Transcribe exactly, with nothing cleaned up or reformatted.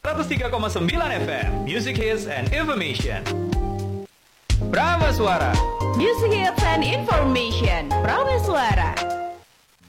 seratus tiga koma sembilan F M, Music Hits and Information. Prama Suara, Music Hits and Information.